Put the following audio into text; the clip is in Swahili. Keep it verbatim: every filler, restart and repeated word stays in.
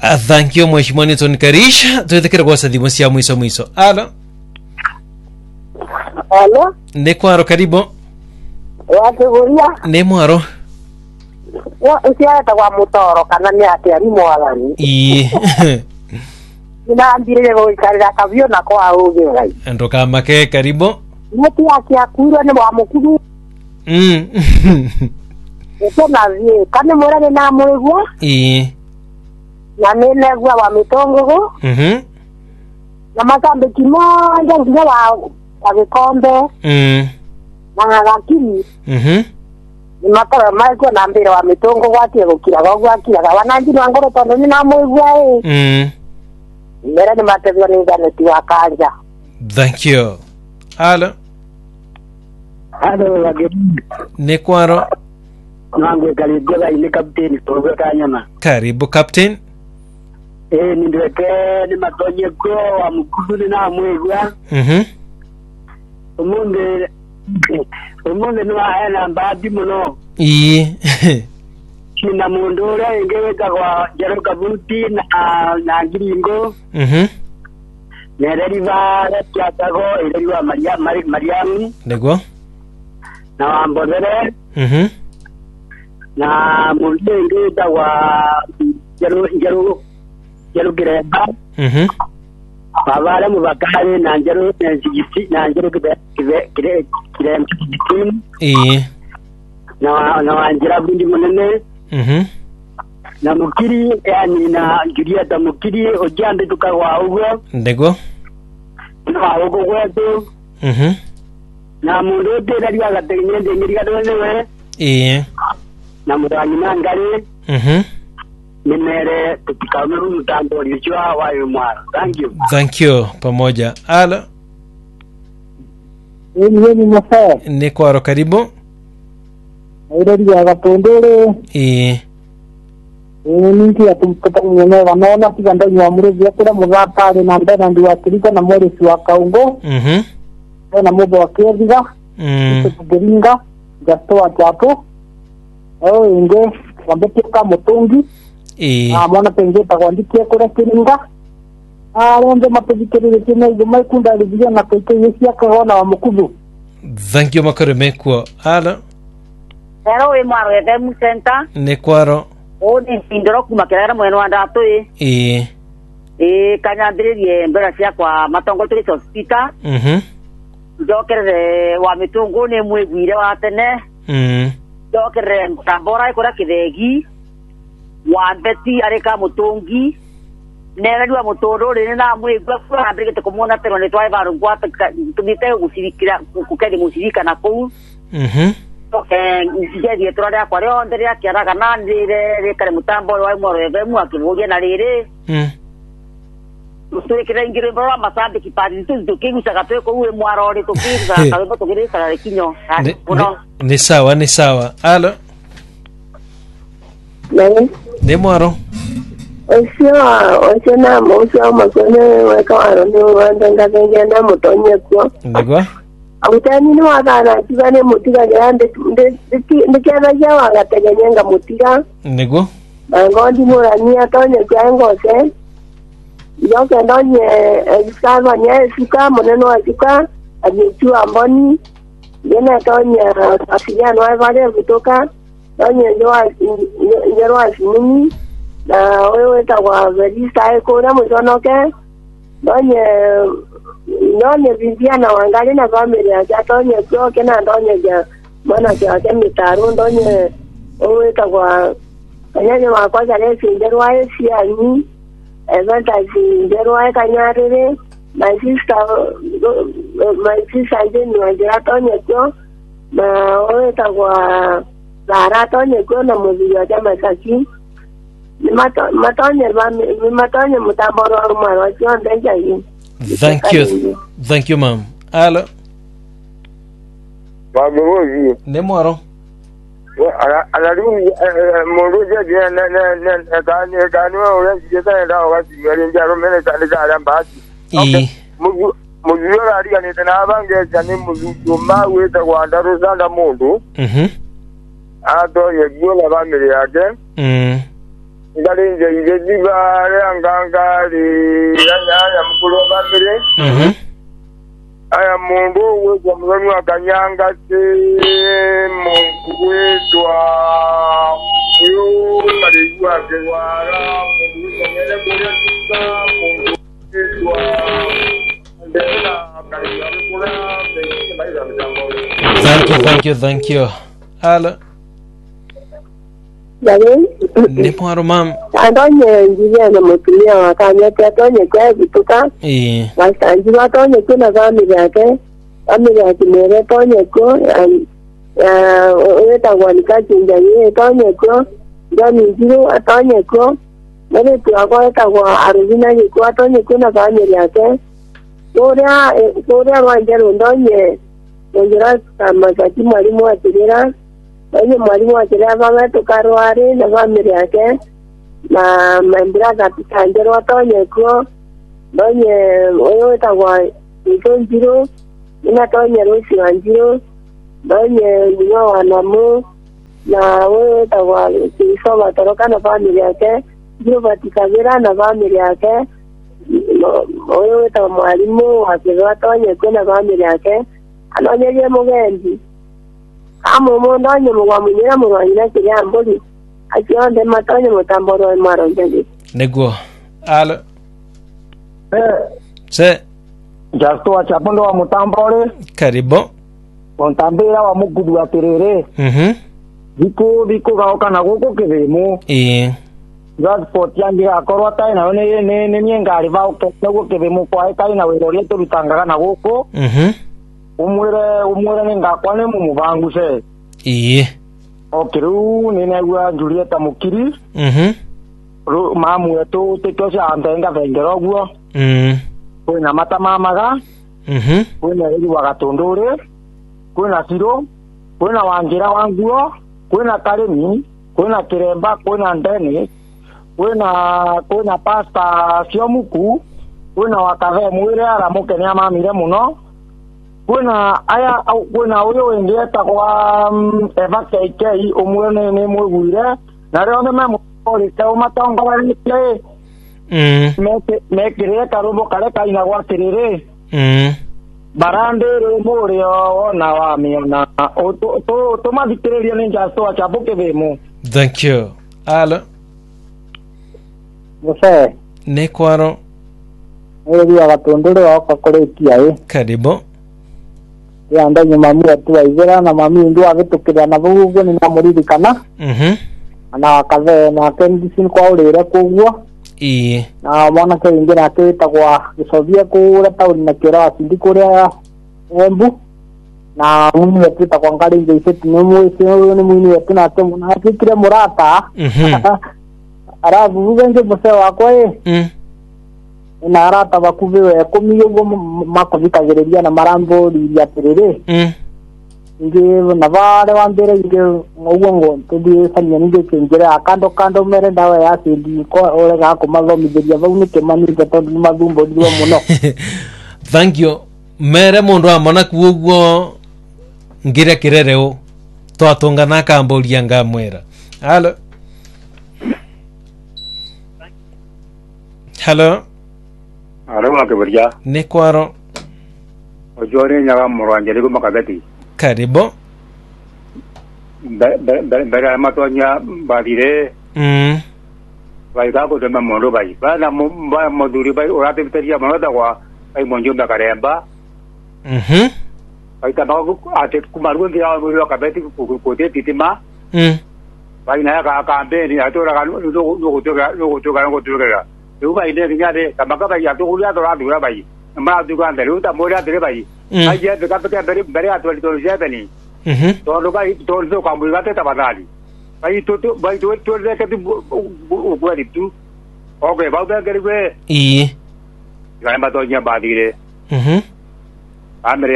Uh, thank you mheshimiwa Newton Karisha. Tuwekere kwa sadimo sia mwiso mwiso. Alo. Alo. Nekwaro karibu. Wateguria. Nemwaro. Wa usiata kwa mutoro kana ni ati ari mwalani. Ii. Ina ambire go ikarira kabio na kwa uge gai. Ndoka make karibu. Muti akiakura ni wa mukuru. Mm. Ito na vie kane morane na mwegwa. Ii. Na nene gwa wa mitongo. Mhm. Na makambe kimoja ngira wa agikombe. Mm. Na ngakiri. Mhm. Ni matara maiko na mbere wa mitongo gwatie gukira gwakia wanangi na ngoro tondo ni na mwegwa e. Mm. Mbere ni matevyo ni ganeti wa kanja. Thank you. Alo. Alo wage. Nekwaro. Nangu karibu ga ile captain tobe kanyama. Karibu captain. Eh ni ndeke ni matonye ko wa mukuru na mwegwa. Mhm. Umunde umunde no ana mbadi muno. Ii. Kina mundora ingeweka kwa jero kabuti na na giringo. Mhm. Nereriva yatago ileriwa Maria Mariamu. Nego. Na wambodere. Mhm. Na munde da wa jero jero jero gireba. Mhm. Babale mu bakale na jero nzigiti na jero kibe kibe kire kire mtitim. Ii. Na na wanjira bindi munene. Mhm. Na mukiri yani na juria da mukiri ojambe tukawa ugo. Nego. Na ugo wetu. Mhm. Na mundu tera ya gatenye ndengiriga donewe. Ii. Na mudani nangale. Mhm. Nimere tukikamera mtambo lichwa wayo mwara. Thank you. Thank you pamoja. Alo. Ni ni mfa. Nekwaro karibu. Ile ya gatondore. Ii. Ni nti atumkata nyene wanaona kiganda nywa murezi yakura mugapare na ndana ndi wakirika na moresi wa kaungo. Mhm. Na mubo wa kerdiga. Mm. Kugiringa gasto wa chapo. Oh inge wambeteka mutungi. Ii. Ah mwana pengeta kwandikia kura kiringa. Ah ronde mapejikere kene gumai kunda libia na kete yesi akaona wa mukubu. Thank you makare mekwa. Alo. Pero we mwaro ete musenta. Nekwaro. O ni indoro kumakerera mweno wa ndatu e. Ii. E kanyandiririe mbera cia kwa matongo tuli hospital. Mhm. Jokere wa mitungu ni mwegwire wa tene. Mm. Jokere tambora ikora kithegi. Wa beti areka mutungi. Nere wa mutoro rene na mwegwa kwa ambire tukumona pero ni twai baru kwa tumite gusirikira kukedi musirika na kou. Mhm. Eh ngiye turare kwa leo ndere akiaraga na ndire rekare mutambo wa mworo ebe akivugia na rire. Mm. Turi kira ingire bora masabe kipadi tu tukingusa kape ko uwe mwaro ri tukinga kabe tukire sala kinyo. Uno. Ni sawa ni sawa. Alo. Ne. Nemwaro. Osio osio na osio makone weka waro ni wanda ngazenge na mutonye kwa. Nego. Awutani ni wakana kigane mutiga grande ndikera ya wagategenyenga mutiga. Nego. Bangondi morania tonye kyangoze. Yoke ndonye ekisava nye suka moneno asika ajitu amboni. Yena tonye afijano wa vale kutoka. Tonye njoa njoa simini. Na wewe tawa verisa eko na mtonoke. Tonye Nonye Viviana wangali na familia ya tonye kwa kena ndonye ja mwana kwa kemi taru ndonye owe kwa kanyanya wakwa kale sinderwa esi ani eventa sinderwa kanyarere my sister my sister jeni wajira tonye kwa na owe kwa Lara tonye kwa na muziki ya masaki matonye matonye mutamboro wa mwana kwa ndenja hii. Thank you. Thank you, ma'am. Alo. Bagozi. Nemwaro. Ala ala ru mundu je je na na na ka ni ka ni o ya je ta da wa si ngari njaro mene ka ni ka ran ba. Ii. Mugu mugu yo ari ani tena bange jani mugu juma we ta wa ndaru sanda mundu. Mhm. A to ye gyo la ba mere yake. Mm. Nda kalinje idiba angangari yanya mukuru bamire Mhm. aya mungu we kwa mzani wa kanyanga se mungu wetwa yo malijua kwara mungu nyele kule kisa mungu wetwa ndela kaya kula ndela maida mtambo. Thank you, thank you, thank you. Hello. David. Ni mwaro mam. Adonye njia na mutumia wakanya katonye kwa bituka. Eh. Wasanji watonye kuna family yake. Family yake mere tonye ko eh weta wanika chinja ye tonye ko. Gani njiro atonye ko. Mere tu akwa kwa arujina ye ko atonye kuna family yake. Korea korea wanjero ndonye. Ndonjera kama kati mwalimu atirira. Onye mwalimu atirira baba tukarwari na family yake. Na membra katika njero watonye ko. Donye oyo etagwa ikonjiro ina tonye rosi wanjiro donye niwa wanamu na oyo etagwa kisoba toroka na family yake jiro batikagera na family yake oyo etagwa mwalimu wakirwa tonye ko na family yake anonyerie mugendi kama mondonye mugwamunyira murwanyira kiria mbuli akionde matonye mutamboro maro njeli Nego. Hello. Eh, Se. Justo wa chapondo wa mutambore, Karibu. kontambira wa mugudu wa terere. Mhm. Diko diko gaoka na goko kebemo. Eh. Gad potiangi akorwa tai na ne ne ne nyengari ba ko ko kebemo kwa tai na werore to bitanga na goko. Mhm. Umwere umwere ne ngakwane mu mubangu se. Eh. Okiru ne na gwa Julieta Mukiri. Mhm. Ru mamu eto te ko sa antenga vengero gwo. Mm. Kuna mata mamaga. Mhm. Kuna iri wagatondore. Kuna siro. Kuna wangira wanguo. Kuna karemi. Kuna kiremba. Kuna ndeni. Kuna kuna pasta siomuku. Kuna wakave mwire ala muke ni amamire muno. Kuna aya kuna uyo wendieta kwa um, eva kei umwene ni mwigwire. Na reo ni memu olite umatonga walite. Mm. Meke mekire karubo kare kaina gwa tirire. Mm. Barande rumorio na wa miona. O to to to madikire ni jasto achabuke bemo. Thank you. Hello. Mose, Ni kwaro. eri agatondore wako korekia eh. Karibu. Ya ndanye mami atu aigera na mami ndu agitukira na bugu ni na muririkana. Mhm. Na akave na kendisin kwa urire kugwo. Eh. Na mwana ke ingira atwitagwa gicobia kura tauni na kira asindi kuria Embu. Na mimi atwitagwa ngari nje iseti ni mwisi ni mwini wetu na ate muna akikire murata. Mhm. Arabu bugenje bose wakwa eh. Mm. Na arata bakuve we kumi ugo makovikagereria na marambo liria terere. Mm. Nge na vale wambere nge ngwo ngo tudi sanya nge kengere akando kando mere ndawa ya sindi ko ole ga ko mathomithiria vau ni kemani ke tondu mathumbo ndio muno. Thank you. Mere mundu amona kuguo ngira kirereo twatungana kamboria ngamwera. Hello. Hello. Aro makeberia Ni kwaro. ojore nyaga murwanje liko makagati Karibu. be be be matonya badire Mm. bai ka ko dema mondo bai bana mo moduri bai orate biteria monoda kwa bai monjo bakaremba Mhm. bai ta ba ku ate kumaru ndia mo lo kabeti ku ko te titima Mm. bai na ka ka be ni atora ka no no ko to ga no ko to ga ko to ga eu bai ne nya de kamaka bai ya to ku ya to ra du ra bai ma du ga ndelu ta mo ya de bai ai ya de ka pe bere bere atwali to je beni Mhm. to lo bai to lo ka mo ga te ta badali bai to to bai to to le ka tu u ku ri tu okay ba ba gari we E. ga ma to nya badire Mhm. Andre